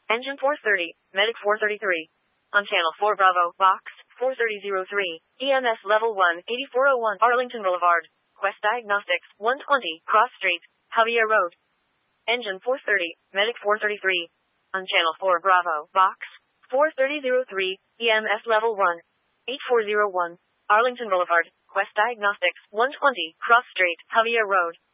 Engine 430, Medic 433. On Channel 4 Bravo, Box 43003, EMS Level 1, 8401 Arlington Boulevard, Quest Diagnostics, 120, Cross Street, Javier Road. Engine 430, Medic 433. On Channel 4 Bravo, Box 43003, EMS Level 1, 8401, Arlington Boulevard, Quest Diagnostics, 120, Cross Street, Javier Road.